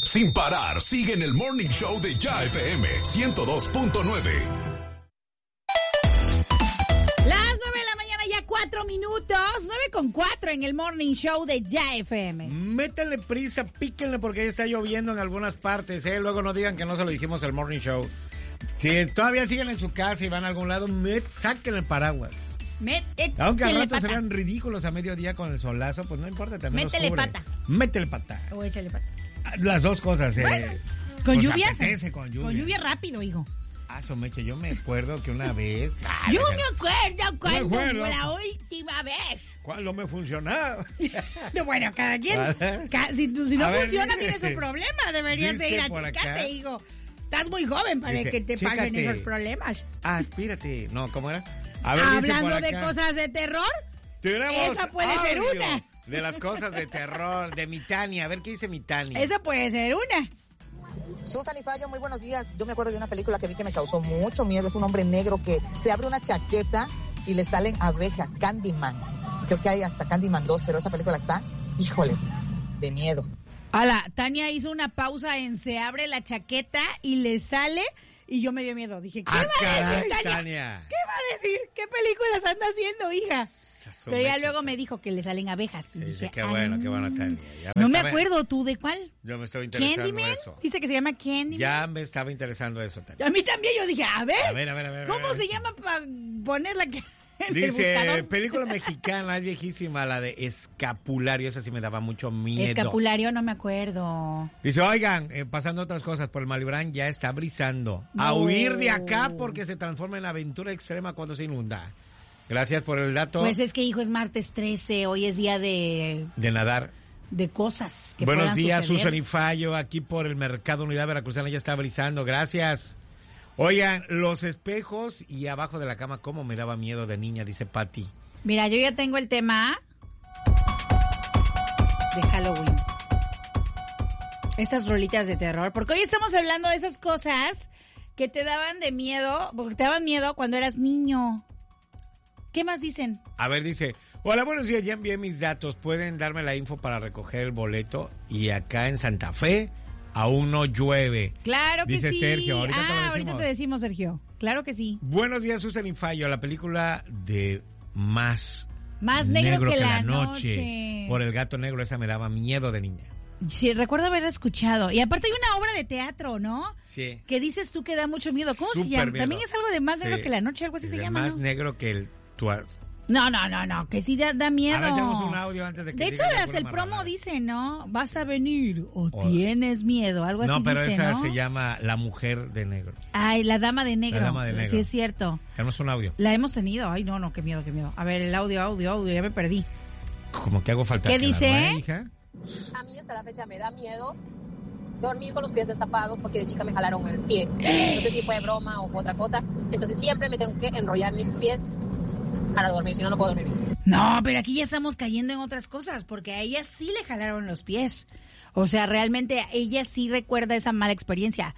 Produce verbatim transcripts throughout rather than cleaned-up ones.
Sin parar, sigue en el Morning Show de Ya F M ciento dos punto nueve. Las nueve de la mañana, ya cuatro minutos, nueve con cuatro en el Morning Show de Ya F M. Métanle prisa, píquenle porque ya está lloviendo en algunas partes, ¿eh? Luego no digan que no se lo dijimos el Morning Show. Si todavía siguen en su casa y van a algún lado, met, saquen el paraguas. Met, et, Aunque al rato pata. se vean ridículos a mediodía con el solazo, pues no importa, también Métele los cubre. pata. Métele pata. O échale pata. Las dos cosas, eh. Bueno, con pues lluvia. apetece con lluvia. Con lluvia rápido, hijo. Ah, Someche, yo me acuerdo que una vez... Ah, Yo me me acuerdo cuando me acuerdo. fue la última vez. ¿Cuál no me funcionaba? No, bueno, cada quien. ¿Vale? Ca, si, si no A ver, funciona, dice- tienes un problema. Deberías de dice ir a por acá. checarte, hijo. Estás muy joven para Dice, que te paguen chécate. esos problemas. Ah, espírate. No, ¿cómo era? A ver, dice Hablando por de acá. cosas de terror, Tenemos esa puede ser audio una. De las cosas de terror, de mi Tania. A ver qué dice mi Tania. esa puede ser una. Susan y Fallo, muy buenos días. Yo me acuerdo de una película que vi que me causó mucho miedo. Es un hombre negro que se abre una chaqueta y le salen abejas, Candyman. Creo que hay hasta Candyman dos, pero esa película está, híjole, de miedo. Ala, Tania hizo una pausa en se abre la chaqueta y le sale y yo me dio miedo. Dije, ¿qué Ah, va a caray, decir Tania? Tania. ¿Qué va a decir? ¿Qué películas andas viendo, hija? Pero ya luego me dijo que le salen abejas. Sí, Y sí, dije, qué bueno, ah, qué bueno, Tania. Ya No me estaba- acuerdo, ¿tú de cuál? Yo me estoy interesando en ¿Candyman? eso. Dice que se llama Candyman. Ya me estaba interesando eso, Tania. A mí también, yo dije, a ver, A ver, a ver, a ver. ¿cómo a ver. se llama para ponerla que en el Dice, buscador? película mexicana, es viejísima, la de Escapulario. Esa sí me daba mucho miedo. Escapulario, no me acuerdo. Dice, oigan, eh, pasando otras cosas, por el Malibrán ya está brisando. A No. huir de acá porque se transforma en aventura extrema cuando se inunda. Gracias por el dato Pues es que, hijo, es martes trece, hoy es día de, de nadar. de cosas que Buenos puedan días, suceder. Susan y Fallo, aquí por el Mercado Unidad Veracruzana ya está brisando. Gracias. Oigan, los espejos y abajo de la cama, cómo me daba miedo de niña, dice Patti. Mira, yo ya tengo el tema de Halloween. Estas rolitas de terror. Porque hoy estamos hablando de esas cosas que te daban de miedo, porque te daban miedo cuando eras niño. ¿Qué más dicen? A ver, dice, hola, buenos días, ya envié mis datos. ¿Pueden darme la info para recoger el boleto? Y acá en Santa Fe aún no llueve. Claro que Dice sí. Sergio, ahorita ah, te lo ahorita decimos. te decimos, Sergio. Claro que sí. Buenos días, Susan y Fallo. La película de Más, Más negro, que, la noche. Por el gato negro, esa me daba miedo de niña. Sí, recuerdo haberla escuchado. Y aparte hay una obra de teatro, ¿no? Sí. Que dices tú que da mucho miedo. ¿Cómo se Súper llama? miedo. También es algo de Más negro Sí. que la noche, algo así Es se de llama, Más ¿no? negro que el... Tu, No, no, no, no, que sí da, da miedo. A ver, tenemos un audio antes de que De hecho, digan hasta alguna el promo marranada. dice, ¿no? Vas a venir o, O- tienes miedo, algo No, así pero dice, esa ¿no? se llama La Mujer de Negro. Ay, la dama de negro. La dama de negro. Sí, es cierto. Tenemos un audio. La hemos tenido. Ay, no, no, qué miedo, qué miedo. A ver, el audio, audio, audio, ya me perdí. Como que hago falta. ¿Qué que la dice? nueva hija. A mí hasta la fecha me da miedo dormir con los pies destapados porque de chica me jalaron el pie. No sé si fue broma o fue otra cosa. Entonces siempre me tengo que enrollar mis pies para dormir, si no, no puedo dormir. No, pero aquí ya estamos cayendo en otras cosas, porque a ella sí le jalaron los pies. O sea, realmente ella sí recuerda esa mala experiencia.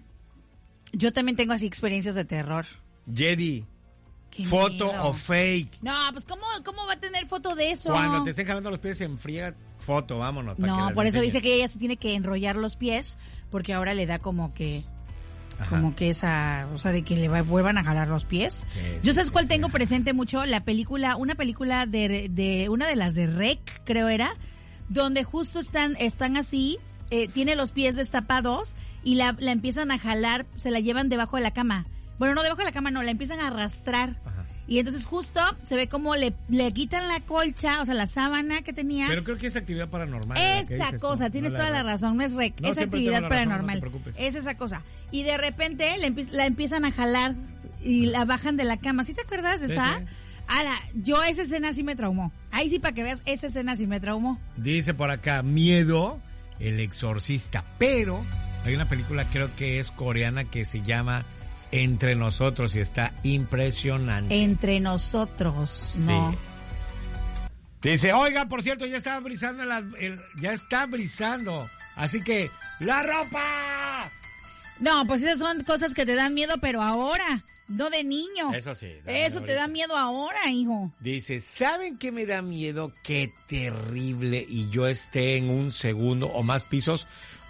Yo también tengo así experiencias de terror. Jedi, Qué foto miedo. o fake. No, pues ¿cómo, ¿cómo va a tener foto de eso? Cuando te estén jalando los pies en friega, foto, vámonos. para que No, las por eso enseñes. dice que ella se tiene que enrollar los pies, porque ahora le da como que... Ajá. Como que esa, o sea, de que le va- vuelvan a jalar los pies. Sí, Yo sí, sabes sí, cuál sí. tengo presente mucho, la película, una película de, de una de las de Rec, creo era, donde justo están, están así, eh, tiene los pies destapados y la, la empiezan a jalar, se la llevan debajo de la cama. Bueno, no debajo de la cama, no, la empiezan a arrastrar. Ajá. Y entonces justo se ve como le, le quitan la colcha, o sea, la sábana que tenía. Pero creo que es actividad paranormal. la que Esa dices cosa, tú, tienes no toda la razón, no es rec, No, es siempre actividad tengo la razón, paranormal, no te preocupes. es esa cosa. Y de repente la, empie- la empiezan a jalar y la bajan de la cama, ¿sí te acuerdas de Sí, esa? sí. Ahora, yo esa escena sí me traumó, ahí sí para que veas, esa escena sí me traumó. Dice por acá, Miedo, El Exorcista. Pero hay una película, creo que es coreana, que se llama Entre Nosotros y está impresionante. Entre nosotros, no. Sí. Dice, oiga, por cierto, ya está brisando, la- el- ya está brisando. Así que, ¡la ropa! No, pues esas son cosas que te dan miedo, pero ahora, no de niño. Eso sí. da Eso miedo te da ahorita. miedo ahora, hijo. Dice, ¿saben qué me da miedo? Qué terrible y yo esté en un segundo o más pisos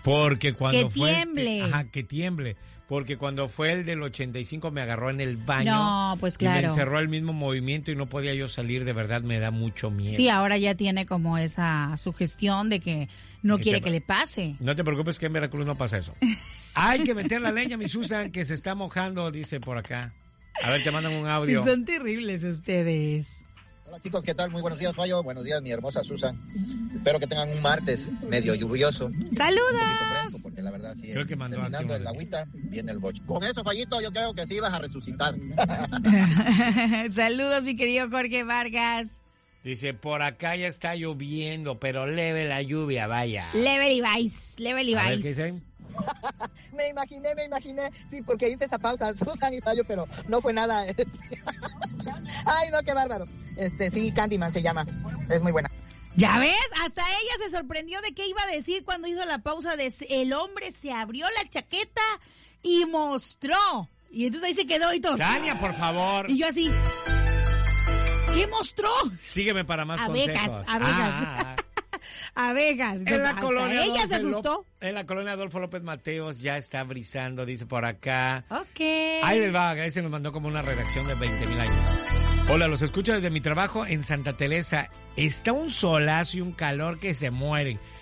Porque cuando que fue... tiemble. El, ajá, que tiemble. Porque cuando fue el del ochenta y cinco me agarró en el baño. No, pues claro. Y me encerró el mismo movimiento y no podía yo salir. De verdad me da mucho miedo. Sí, ahora ya tiene como esa sugestión de que no quiere que le pase. No te preocupes que en Veracruz no pasa eso. Hay que meter la leña, mi Susan, que se está mojando, dice por acá. A ver, te mandan un audio. Son terribles ustedes. Hola chicos, ¿qué tal? Muy buenos días, Fallo. Buenos días, mi hermosa Susan. Espero que tengan un martes medio lluvioso. ¡Saludos! Porque la verdad, sí, creo que mandó terminando el agüita, viene el boche. Con eso, Fallito, yo creo que sí vas a resucitar. Saludos, mi querido Jorge Vargas. Dice, por acá ya está lloviendo, pero leve la lluvia, vaya. Leve y vice, leve y A ver, ¿qué vice. dicen? Me imaginé, me imaginé, sí, porque hice esa pausa, Susan y Fallo, pero no fue nada. Este. Ay, no, qué bárbaro. Este, sí, Candyman se llama, es muy buena. ¿Ya ves? Hasta ella se sorprendió de qué iba a decir cuando hizo la pausa de el hombre se abrió la chaqueta y mostró. Y entonces ahí se quedó y todo. Tania, por favor. Y yo así, ¿qué mostró? Sígueme para más abejas, consejos. Abejas, Ah, abejas. en la colonia ella Adolfo se asustó. López, en la colonia Adolfo López Mateos ya está brisando, dice por acá. Ok. Ahí les va, ese nos mandó como una redacción de veinte mil años. Hola, los escucho desde mi trabajo en Santa Teresa. Está un solazo y un calor que se mueren.